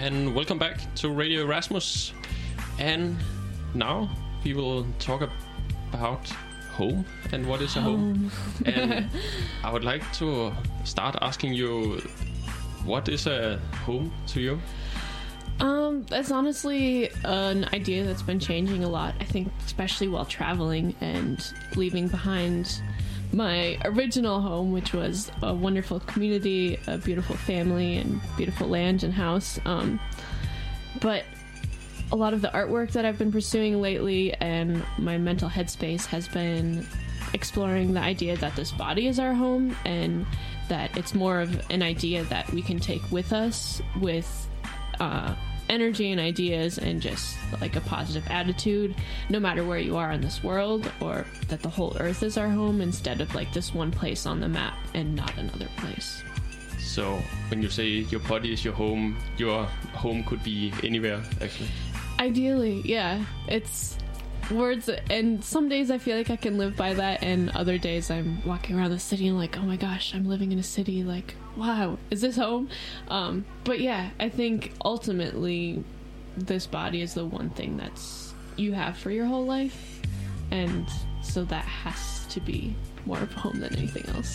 and welcome back to Radio Erasmus. And now we will talk about home and what is a home. And I would like to start asking you, what is a home to you? That's honestly an idea that's been changing a lot, I think, especially while traveling and leaving behind my original home, which was a wonderful community, a beautiful family, and beautiful land and house. But a lot of the artwork that I've been pursuing lately and my mental headspace has been exploring the idea that this body is our home and that it's more of an idea that we can take with us with energy and ideas and just like a positive attitude no matter where you are in this world, or that the whole earth is our home instead of like this one place on the map and not another place. So when you say your body is your home could be anywhere, actually. Ideally, yeah. It's words, and some days I feel like I can live by that, and other days I'm walking around the city and like, oh my gosh, I'm living in a city, like, wow, is this home? But yeah, I think ultimately this body is the one thing that's you have for your whole life, and so that has to be more of a home than anything else.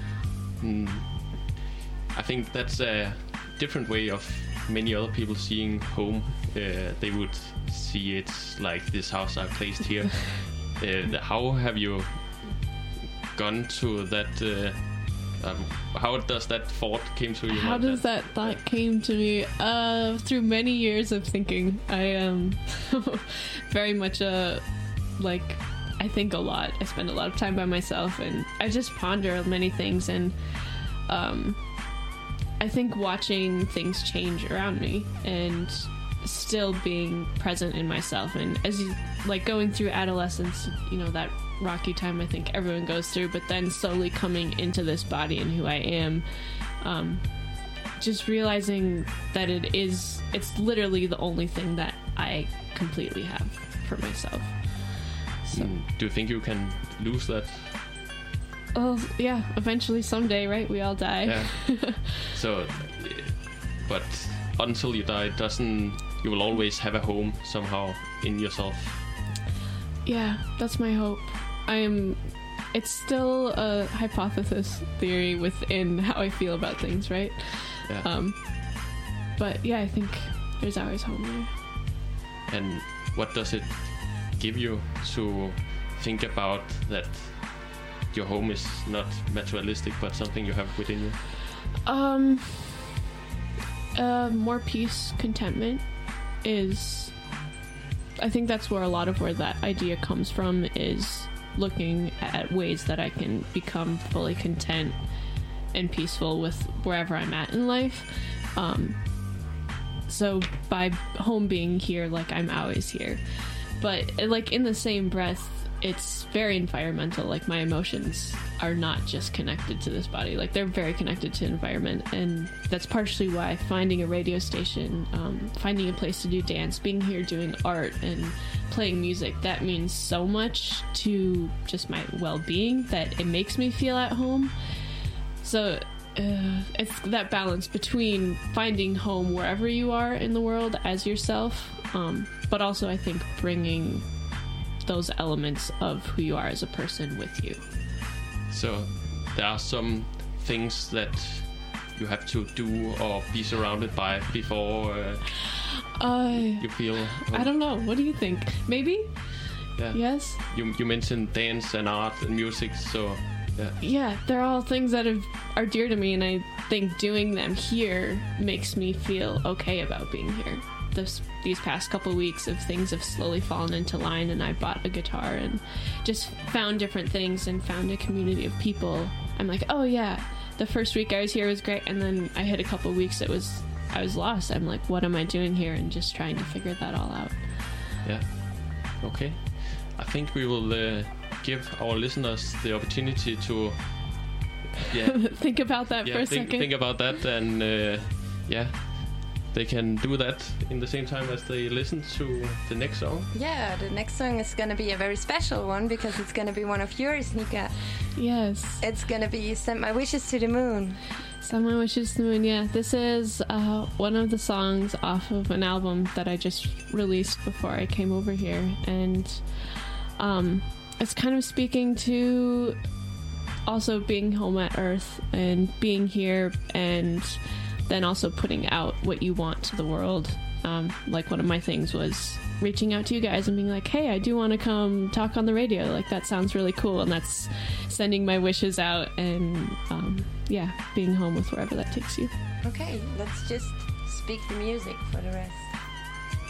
I think that's a different way of many other people seeing home. They would see it like this house I placed here. How have you gone to that? How does that thought came to you? How does that thought came to me? Through many years of thinking. I am very much I think a lot. I spend a lot of time by myself, and I just ponder many things, and I think watching things change around me and still being present in myself, and as you like going through adolescence, you know, that rocky time I think everyone goes through, but then slowly coming into this body and who I am, just realizing that it's literally the only thing that I completely have for myself. So do you think you can lose that? Oh yeah, eventually someday, right? We all die. Yeah. So, but until you die, you will always have a home somehow in yourself. Yeah, that's my hope. It's still a hypothesis theory within how I feel about things, right? Yeah. But yeah, I think there's always home there. And what does it give you to think about that your home is not materialistic but something you have within you? More peace, contentment is, I think that's where that idea comes from, is looking at ways that I can become fully content and peaceful with wherever I'm at in life. So by home being here, like I'm always here, but like in the same breath, it's very environmental. Like my emotions are not just connected to this body, like they're very connected to environment, and that's partially why finding a radio station, finding a place to do dance, being here doing art and playing music, that means so much to just my well-being that it makes me feel at home. So it's that balance between finding home wherever you are in the world as yourself, but also I think bringing those elements of who you are as a person with you. So there are some things that you have to do or be surrounded by before you feel home. I don't know, what do you think? Maybe? Yeah. Yes? You mentioned dance and art and music, so yeah, they're all things that are dear to me, and I think doing them here makes me feel okay about being here. These past couple weeks of things have slowly fallen into line, and I bought a guitar and just found different things and found a community of people. I'm like, oh yeah, the first week I was here was great, and then I hit a couple weeks I was lost. I'm like, what am I doing here? And just trying to figure that all out. Yeah. Okay. I think we will give our listeners the opportunity to think about that for a second. Think about that, and they can do that in the same time as they listen to the next song. Yeah, the next song is going to be a very special one because it's going to be one of yours, Nika. Yes. It's going to be Send My Wishes to the Moon. Send My Wishes to the Moon. Yeah, this is one of the songs off of an album that I just released before I came over here, and it's kind of speaking to also being home at Earth and being here, and then also putting out what you want to the world. Like, one of my things was reaching out to you guys and being like, hey, I do want to come talk on the radio. Like, that sounds really cool. And that's sending my wishes out and, being home with wherever that takes you. Okay, let's just speak the music for the rest.